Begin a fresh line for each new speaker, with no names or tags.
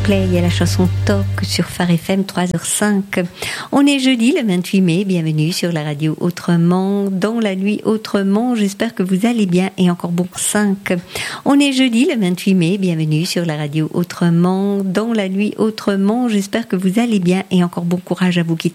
Coldplay et la chanson Talk sur Phare FM 3h05. On est jeudi le 28 mai, bienvenue sur la radio Autrement, dans la nuit Autrement, j'espère que vous allez bien et encore bon 5. On est jeudi le 28 mai, bienvenue sur la radio Autrement, dans la nuit Autrement, j'espère que vous allez bien et encore bon courage à vous qui